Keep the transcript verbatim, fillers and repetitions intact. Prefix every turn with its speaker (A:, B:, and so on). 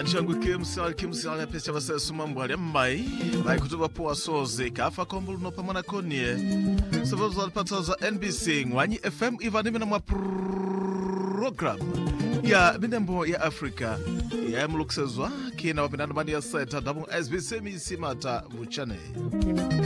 A: changu kimsal kimsal pesa basa sumambo ali mai lai kutuba po soze kafa kombulu no pamana konie sababu alipata za N B C ngwanyi F M ivanime na mwa program ya minembo ya Afrika ya mluksezwa kina wapinana mani ya seta damu S B C misimata muchane